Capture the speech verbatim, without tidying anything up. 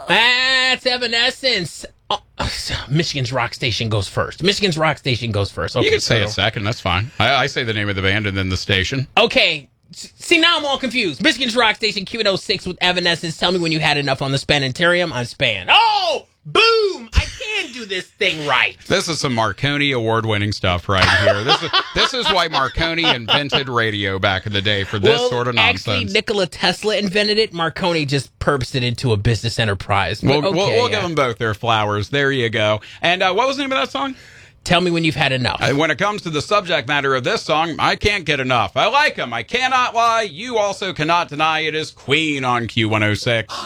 That's Evanescence. Oh, Michigan's Rock Station goes first. Michigan's Rock Station goes first. Okay, you can say so, it second. That's fine. I, I say the name of the band and then the station. Okay. See, now I'm all confused. Michigan's Rock Station, Q one oh six with Evanescence. Tell me when you had enough on the Spanitarium. I'm Span. Oh, boom! I can do this thing right. This is some Marconi award-winning stuff right here. This is this is why Marconi invented radio back in the day for this well, sort of nonsense. Actually, Nikola Tesla invented it. Marconi just purposed it into a business enterprise. We'll, okay, we'll, we'll yeah. give them both their flowers. There you go. And uh, what was the name of that song? Tell me when you've had enough. Uh, when it comes to the subject matter of this song, I can't get enough. I like them. I cannot lie. You also cannot deny it is Queen on Q one oh six.